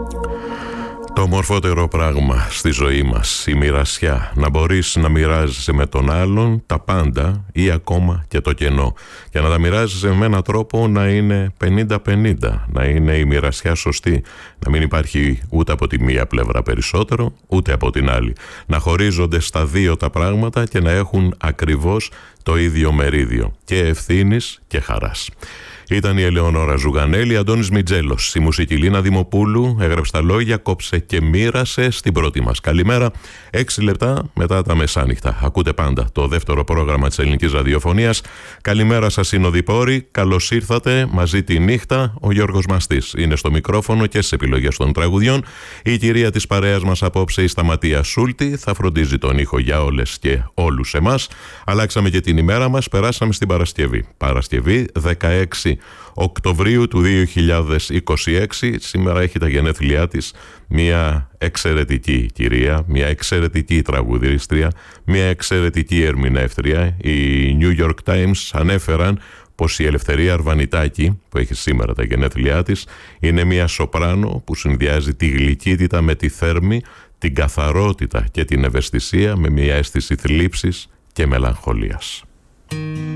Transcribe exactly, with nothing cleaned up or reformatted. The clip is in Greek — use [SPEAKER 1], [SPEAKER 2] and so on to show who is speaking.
[SPEAKER 1] Το μορφότερο πράγμα στη ζωή μας, η μοιρασιά. Να μπορείς να μοιράζεσαι με τον άλλον τα πάντα ή ακόμα και το κενό. Και να τα μοιράζεσαι με έναν τρόπο να είναι πενήντα πενήντα. Να είναι η μοιρασιά σωστή. Να μην υπάρχει ούτε από τη μία πλευρά περισσότερο, ούτε από την άλλη. Να χωρίζονται στα δύο τα πράγματα και να έχουν ακριβώς το ίδιο μερίδιο. Και ευθύνης και χαράς. Ήταν η Ελεονόρα Ζουγανέλη, Αντώνης Μιτζέλος. Η μουσική Λίνα Δημοπούλου έγραψε τα λόγια, κόψε και μοίρασε στην πρώτη μας. Καλημέρα, έξι λεπτά μετά τα μεσάνυχτα. Ακούτε πάντα το δεύτερο πρόγραμμα της ελληνικής ραδιοφωνίας. Καλημέρα σας συνοδοιπόροι, καλώς ήρθατε μαζί τη νύχτα. Ο Γιώργος Μαστής είναι στο μικρόφωνο και στις επιλογές των τραγουδιών. Η κυρία της παρέας μας απόψε, η Σταματία Σούλτη, θα φροντίζει τον ήχο για όλες και όλους εμάς. Αλλάξαμε και την ημέρα μας, περάσαμε στην Παρασκευή. Παρασκευή δεκαέξι Οκτωβρίου του δύο χιλιάδες είκοσι έξι. Σήμερα έχει τα γενέθλιά της μια εξαιρετική κυρία, μια εξαιρετική τραγουδίστρια, μια εξαιρετική ερμηνεύτρια. Οι New York Times ανέφεραν πως η Ελευθερία Αρβανιτάκη, που έχει σήμερα τα γενέθλιά της, είναι μια σοπράνο που συνδυάζει τη γλυκύτητα με τη θέρμη, την καθαρότητα και την ευαισθησία με μια αίσθηση θλίψης και μελαγχολίας.